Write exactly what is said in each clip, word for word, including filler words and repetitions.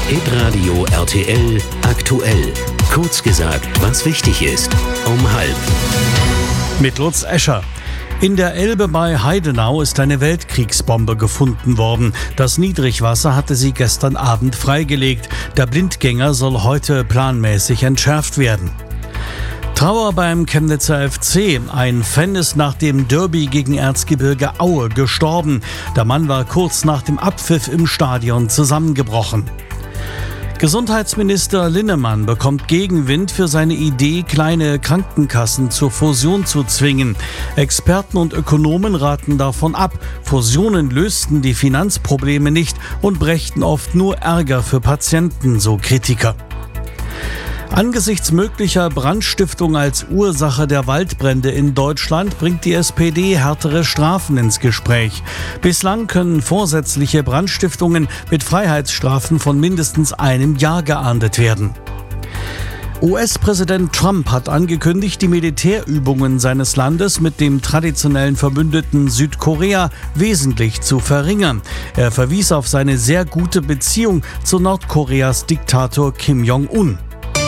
Hitradio R T L aktuell. Kurz gesagt, was wichtig ist. Um halb. Mit Lutz Escher. In der Elbe bei Heidenau ist eine Weltkriegsbombe gefunden worden. Das Niedrigwasser hatte sie gestern Abend freigelegt. Der Blindgänger soll heute planmäßig entschärft werden. Trauer beim Chemnitzer F C. Ein Fan ist nach dem Derby gegen Erzgebirge Aue gestorben. Der Mann war kurz nach dem Abpfiff im Stadion zusammengebrochen. Gesundheitsminister Linnemann bekommt Gegenwind für seine Idee, kleine Krankenkassen zur Fusion zu zwingen. Experten und Ökonomen raten davon ab. Fusionen lösten die Finanzprobleme nicht und brächten oft nur Ärger für Patienten, so Kritiker. Angesichts möglicher Brandstiftung als Ursache der Waldbrände in Deutschland bringt die S P D härtere Strafen ins Gespräch. Bislang können vorsätzliche Brandstiftungen mit Freiheitsstrafen von mindestens einem Jahr geahndet werden. U S-Präsident Trump hat angekündigt, die Militärübungen seines Landes mit dem traditionellen Verbündeten Südkorea wesentlich zu verringern. Er verwies auf seine sehr gute Beziehung zu Nordkoreas Diktator Kim Jong-un.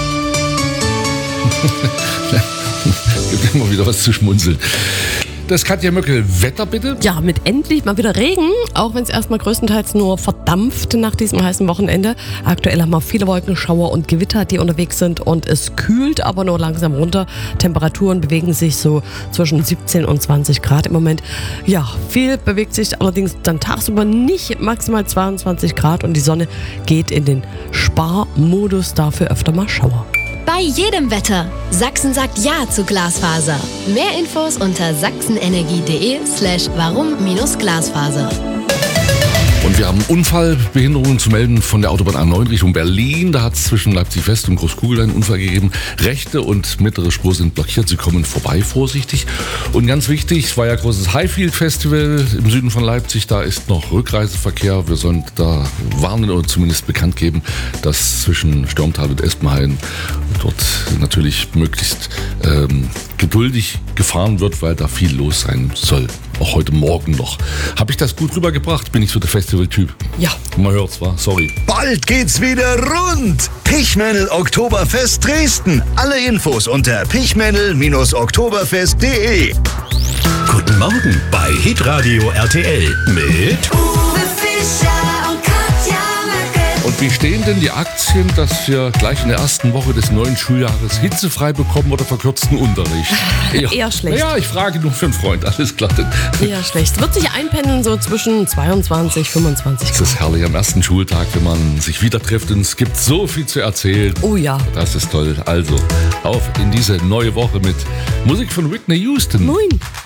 Gibt immer wieder was zu schmunzeln. Das Katja Möckel. Wetter bitte? Ja, mit endlich mal wieder Regen, auch wenn es erstmal größtenteils nur verdampft nach diesem heißen Wochenende. Aktuell haben wir viele Wolkenschauer und Gewitter, die unterwegs sind, und es kühlt aber nur langsam runter. Temperaturen bewegen sich so zwischen siebzehn und zwanzig Grad im Moment. Ja, viel bewegt sich allerdings dann tagsüber nicht, maximal zweiundzwanzig Grad, und die Sonne geht in den Sparmodus, dafür öfter mal Schauer. Bei jedem Wetter. Sachsen sagt Ja zu Glasfaser. Mehr Infos unter sachsenenergie.de slash warum minus Glasfaser. Und wir haben Unfallbehinderungen zu melden von der Autobahn A neun Richtung Berlin. Da hat es zwischen Leipzig West und Großkugel einen Unfall gegeben. Rechte und mittlere Spur sind blockiert. Sie kommen vorbei, vorsichtig. Und ganz wichtig, es war ja großes Highfield Festival im Süden von Leipzig. Da ist noch Rückreiseverkehr. Wir sollen da warnen oder zumindest bekannt geben, dass zwischen Stürmtal und Espenhain dort natürlich möglichst ähm, geduldig gefahren wird, weil da viel los sein soll. Auch heute Morgen noch. Habe ich das gut rübergebracht? Bin ich so der Festivaltyp? Ja. Man hört's, wa? Sorry. Bald geht's wieder rund. Pichmännel Oktoberfest Dresden. Alle Infos unter pichmännel Oktoberfest punkt de. Guten Morgen bei Hitradio R T L mit Uwe Fischer und Katja Möckel. Und wie stehen denn die Aktien, dass wir gleich in der ersten Woche des neuen Schuljahres hitzefrei bekommen oder verkürzten Unterricht? Eher, Eher schlecht. Ja, ich frage nur für einen Freund, alles klar. Eher schlecht. Wird sich einpendeln so zwischen zweiundzwanzig, fünfundzwanzig Grad. Das ist herrlich am ersten Schultag, wenn man sich wieder trifft, und es gibt so viel zu erzählen. Oh ja. Das ist toll. Also, auf in diese neue Woche mit Musik von Whitney Houston. Moin.